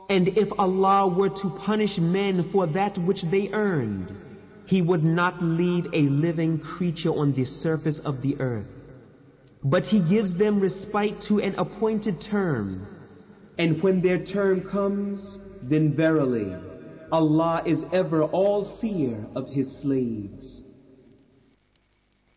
And if Allah were to punish men for that which they earned, He would not leave a living creature on the surface of the earth. But He gives them respite to an appointed term. And when their term comes, then verily, Allah is ever all-seer of His slaves.